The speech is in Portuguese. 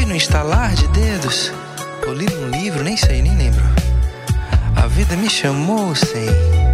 Foi no estalar de dedos, ou li num livro, nem sei, nem lembro. A vida me chamou sem